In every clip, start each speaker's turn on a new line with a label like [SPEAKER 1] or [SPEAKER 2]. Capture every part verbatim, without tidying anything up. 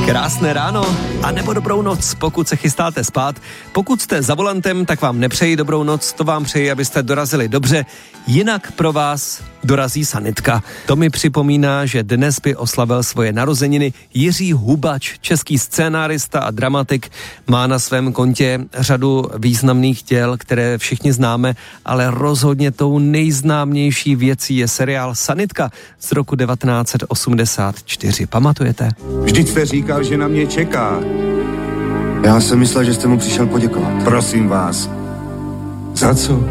[SPEAKER 1] Krásné ráno, a nebo dobrou noc, pokud se chystáte spát. Pokud jste za volantem, tak vám nepřeji dobrou noc, to vám přeji, abyste dorazili dobře. Jinak pro vás dorazí sanitka. To mi připomíná, že dnes by oslavil svoje narozeniny Jiří Hubač, český scénárista a dramatik. Má na svém kontě řadu významných děl, které všichni známe, ale rozhodně tou nejznámější věcí je seriál Sanitka z roku devatenáct set osmdesát čtyři. Pamatujete?
[SPEAKER 2] Vždyť jste říkal, že na mě čeká.
[SPEAKER 3] Já jsem myslel, že jste mu přišel poděkovat.
[SPEAKER 2] Prosím vás. Za co?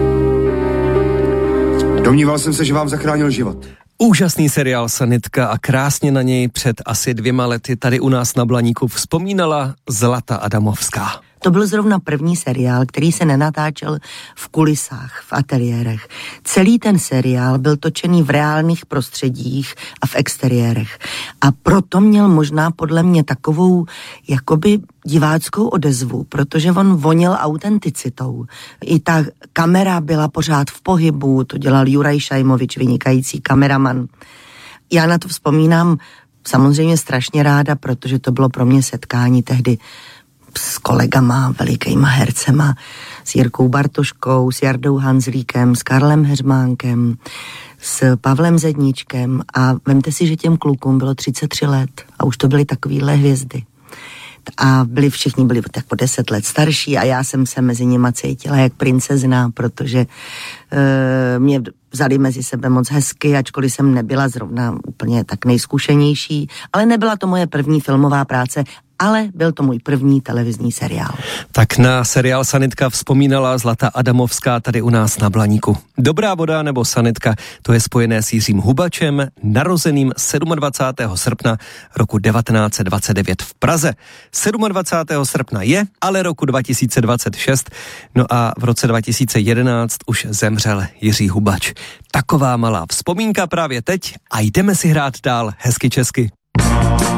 [SPEAKER 3] Domníval jsem se, že vám zachránil život.
[SPEAKER 1] Úžasný seriál Sanitka a krásně na něj před asi dvěma lety tady u nás na Blaníku vzpomínala Zlata Adamovská.
[SPEAKER 4] To byl zrovna první seriál, který se nenatáčel v kulisách, v ateliérech. Celý ten seriál byl točený v reálných prostředích a v exteriérech. A proto měl možná podle mě takovou jakoby diváckou odezvu, protože on voněl autenticitou. I ta kamera byla pořád v pohybu, to dělal Juraj Šajmovič, vynikající kameraman. Já na to vzpomínám samozřejmě strašně ráda, protože to bylo pro mě setkání tehdy s kolegama, velikýma hercema, s Jirkou Bartoškou, s Jardou Hanzlíkem, s Karlem Heřmánkem, s Pavlem Zedníčkem a vemte si, že těm klukům bylo třicet tři let a už to byly takovýhle hvězdy. A byli všichni byli tak po deset let starší a já jsem se mezi nima cítila jak princezna, protože e, mě vzali mezi sebe moc hezky, ačkoliv jsem nebyla zrovna úplně tak nejzkušenější, ale nebyla to moje první filmová práce, ale byl to můj první televizní seriál. Tak na seriál Sanitka vzpomínala Zlata Adamovská tady u nás na Blaníku. Dobrá voda nebo Sanitka, to je spojené s Jiřím Hubačem, narozeným dvacátého sedmého srpna roku devatenáct set dvacet devět v Praze. dvacátého sedmého srpna je, ale roku dva tisíce dvacet šest, no a v roce dva tisíce jedenáct už zemřel Jiří Hubač. Taková malá vzpomínka právě teď a jdeme si hrát dál hezky česky.